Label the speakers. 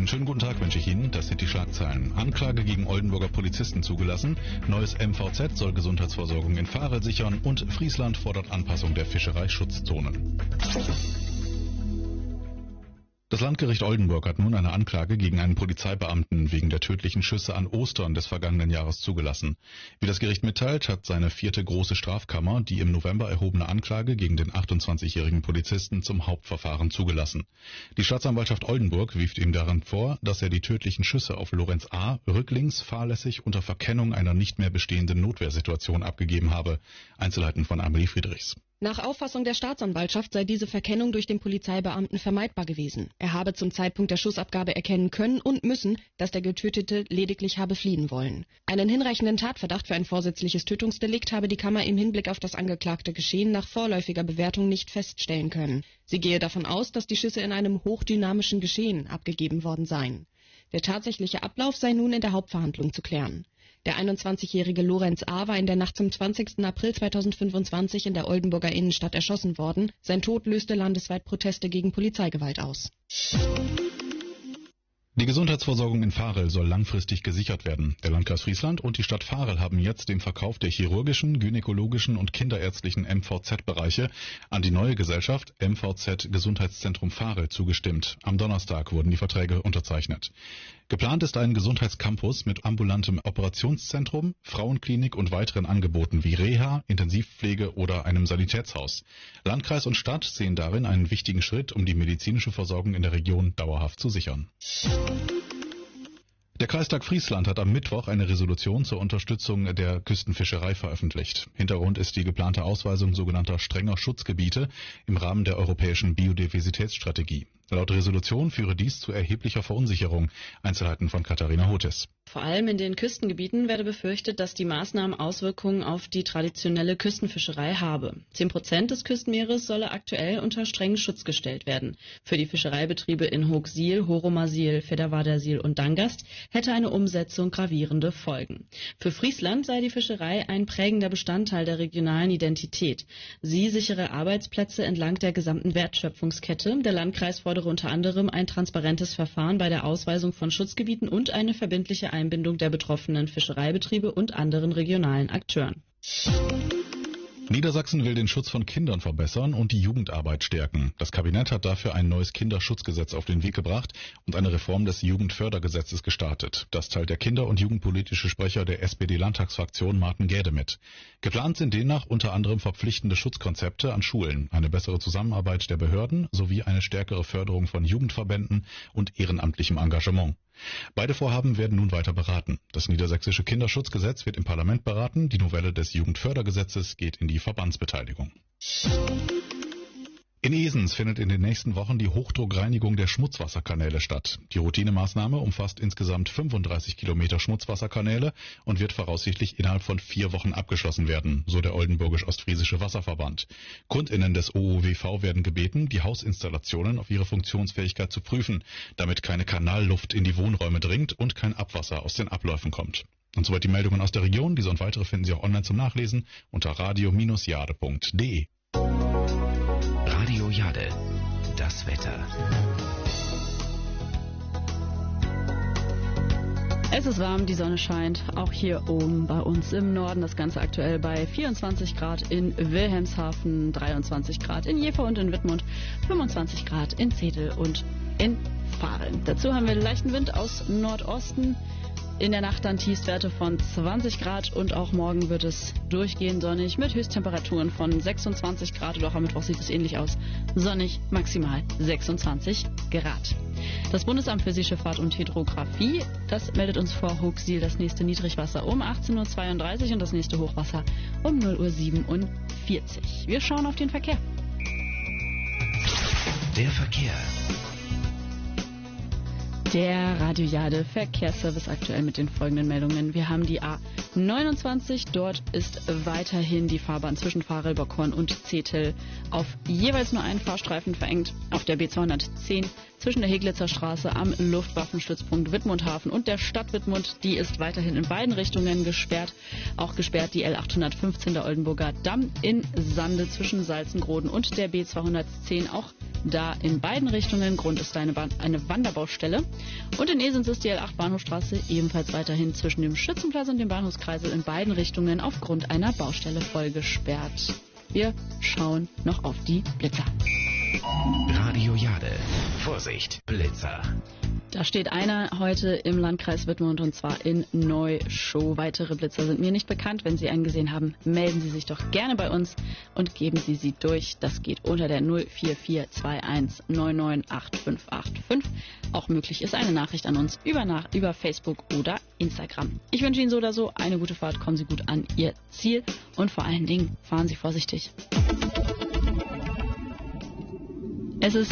Speaker 1: schönen guten Tag wünsche ich Ihnen. Das sind die Schlagzeilen. Anklage gegen Oldenburger Polizisten zugelassen. Neues MVZ soll Gesundheitsversorgung in Varel sichern. Und Friesland fordert Anpassung der Fischereischutzzonen. Das Landgericht Oldenburg hat nun eine Anklage gegen einen Polizeibeamten wegen der tödlichen Schüsse an Ostern des vergangenen Jahres zugelassen. Wie das Gericht mitteilt, hat seine 4. große Strafkammer die im November erhobene Anklage gegen den 28-jährigen Polizisten zum Hauptverfahren zugelassen. Die Staatsanwaltschaft Oldenburg wirft ihm daran vor, dass er die tödlichen Schüsse auf Lorenz A. rücklings fahrlässig unter Verkennung einer nicht mehr bestehenden Notwehrsituation abgegeben habe. Einzelheiten von Amelie Friedrichs.
Speaker 2: Nach Auffassung der Staatsanwaltschaft sei diese Verkennung durch den Polizeibeamten vermeidbar gewesen. Er habe zum Zeitpunkt der Schussabgabe erkennen können und müssen, dass der Getötete lediglich habe fliehen wollen. Einen hinreichenden Tatverdacht für ein vorsätzliches Tötungsdelikt habe die Kammer im Hinblick auf das angeklagte Geschehen nach vorläufiger Bewertung nicht feststellen können. Sie gehe davon aus, dass die Schüsse in einem hochdynamischen Geschehen abgegeben worden seien. Der tatsächliche Ablauf sei nun in der Hauptverhandlung zu klären. Der 21-jährige Lorenz A. war in der Nacht zum 20. April 2025 in der Oldenburger Innenstadt erschossen worden. Sein Tod löste landesweit Proteste gegen Polizeigewalt aus.
Speaker 1: Die Gesundheitsversorgung in Varel soll langfristig gesichert werden. Der Landkreis Friesland und die Stadt Varel haben jetzt dem Verkauf der chirurgischen, gynäkologischen und kinderärztlichen MVZ-Bereiche an die neue Gesellschaft MVZ Gesundheitszentrum Varel zugestimmt. Am Donnerstag wurden die Verträge unterzeichnet. Geplant ist ein Gesundheitscampus mit ambulantem Operationszentrum, Frauenklinik und weiteren Angeboten wie Reha, Intensivpflege oder einem Sanitätshaus. Landkreis und Stadt sehen darin einen wichtigen Schritt, um die medizinische Versorgung in der Region dauerhaft zu sichern. Der Kreistag Friesland hat am Mittwoch eine Resolution zur Unterstützung der Küstenfischerei veröffentlicht. Hintergrund ist die geplante Ausweisung sogenannter strenger Schutzgebiete im Rahmen der europäischen Biodiversitätsstrategie. Laut Resolution führe dies zu erheblicher Verunsicherung. Einzelheiten von Katharina Hotes.
Speaker 3: Vor allem in den Küstengebieten werde befürchtet, dass die Maßnahmen Auswirkungen auf die traditionelle Küstenfischerei habe. 10% des Küstenmeeres solle aktuell unter strengen Schutz gestellt werden. Für die Fischereibetriebe in Hoogsiel, Horomasil, Fedderwadersiel und Dangast hätte eine Umsetzung gravierende Folgen. Für Friesland sei die Fischerei ein prägender Bestandteil der regionalen Identität. Sie sichere Arbeitsplätze entlang der gesamten Wertschöpfungskette. Der Landkreis fordere unter anderem ein transparentes Verfahren bei der Ausweisung von Schutzgebieten und eine verbindliche Einbindung der betroffenen Fischereibetriebe und anderen regionalen Akteuren.
Speaker 1: Niedersachsen will den Schutz von Kindern verbessern und die Jugendarbeit stärken. Das Kabinett hat dafür ein neues Kinderschutzgesetz auf den Weg gebracht und eine Reform des Jugendfördergesetzes gestartet. Das teilt der kinder- und jugendpolitische Sprecher der SPD-Landtagsfraktion Martin Gäde mit. Geplant sind demnach unter anderem verpflichtende Schutzkonzepte an Schulen, eine bessere Zusammenarbeit der Behörden sowie eine stärkere Förderung von Jugendverbänden und ehrenamtlichem Engagement. Beide Vorhaben werden nun weiter beraten. Das niedersächsische Kinderschutzgesetz wird im Parlament beraten, die Novelle des Jugendfördergesetzes geht in die Verbandsbeteiligung. In Esens findet in den nächsten Wochen die Hochdruckreinigung der Schmutzwasserkanäle statt. Die Routinemaßnahme umfasst insgesamt 35 Kilometer Schmutzwasserkanäle und wird voraussichtlich innerhalb von 4 Wochen abgeschlossen werden, so der Oldenburgisch-Ostfriesische Wasserverband. KundInnen des OOWV werden gebeten, die Hausinstallationen auf ihre Funktionsfähigkeit zu prüfen, damit keine Kanalluft in die Wohnräume dringt und kein Abwasser aus den Abläufen kommt. Und soweit die Meldungen aus der Region. Diese und weitere finden Sie auch online zum Nachlesen unter radio-jade.de.
Speaker 4: Radio Jade, das Wetter.
Speaker 3: Es ist warm, die Sonne scheint, auch hier oben bei uns im Norden. Das Ganze aktuell bei 24 Grad in Wilhelmshaven, 23 Grad in Jever und in Wittmund, 25 Grad in Zedel und in Varel. Dazu haben wir leichten Wind aus Nordosten. In der Nacht dann Tiefstwerte von 20 Grad und auch morgen wird es durchgehend sonnig mit Höchsttemperaturen von 26 Grad und auch am Mittwoch sieht es ähnlich aus. Sonnig, maximal 26 Grad. Das Bundesamt für Seeschifffahrt und Hydrographie, das meldet uns vor Hoogsiel das nächste Niedrigwasser um 18:32 Uhr und das nächste Hochwasser um 0:47 Uhr. Wir schauen auf den Verkehr.
Speaker 4: Der Verkehr.
Speaker 3: Der Radio Jade Verkehrsservice aktuell mit den folgenden Meldungen. Wir haben die A29, dort ist weiterhin die Fahrbahn zwischen Varel, Bockhorn und Zetel auf jeweils nur einen Fahrstreifen verengt. Auf der B210 zwischen der Heglitzer Straße am Luftwaffenstützpunkt Wittmundhafen und der Stadt Wittmund. Die ist weiterhin in beiden Richtungen gesperrt. Auch gesperrt die L815, der Oldenburger Damm in Sande zwischen Salzengroden und der B210. Auch da in beiden Richtungen. Grund ist eine Wanderbaustelle. Und in Esens ist die L8 Bahnhofstraße ebenfalls weiterhin zwischen dem Schützenplatz und dem Bahnhofskreisel in beiden Richtungen aufgrund einer Baustelle voll gesperrt. Wir schauen noch auf die Blitzer.
Speaker 4: Radio Jade. Vorsicht, Blitzer.
Speaker 3: Da steht einer heute im Landkreis Wittmund und zwar in Neuschow. Weitere Blitzer sind mir nicht bekannt. Wenn Sie einen gesehen haben, melden Sie sich doch gerne bei uns und geben Sie sie durch. Das geht unter der 04421 9985585. Auch möglich ist eine Nachricht an uns über Facebook oder Instagram. Ich wünsche Ihnen so oder so eine gute Fahrt. Kommen Sie gut an Ihr Ziel und vor allen Dingen fahren Sie vorsichtig. Es ist